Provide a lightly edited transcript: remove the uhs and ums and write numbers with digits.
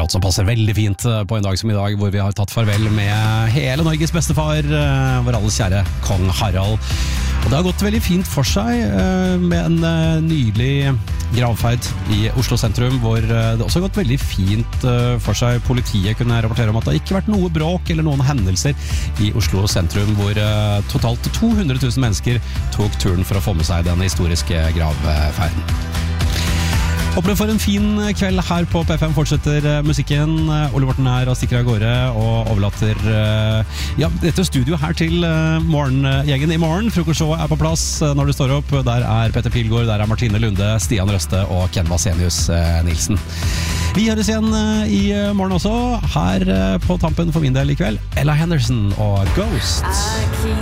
låt som passer veldig fint på en dag som i dag, hvor vi har tatt farvel med hele Norges bestefar, vår alles kjære Kong Harald. Og det har gått veldig fint for seg med en nydelig gravferd i Oslo sentrum, hvor det også har gått veldig fint for seg. Politiet kunne rapportere om at det ikke har vært noe bråk eller noen hendelser i Oslo sentrum, hvor totalt 200 000 mennesker tok turen for å få med seg den historiske gravferden. Håper du får en fin kveld her på P5. Fortsetter musikken. Ole Morten her og stikker av gårde og overlater dette studio her til morgengjengen i morgen. Frokostshowet på plass når du står opp. Der Petter Pilgaard, der Martine Lunde, Stian Røste og Ken Vasenius Nilsen. Vi høres igjen i morgen også. Her på tampen for min del i kveld, Ella Henderson og Ghosts.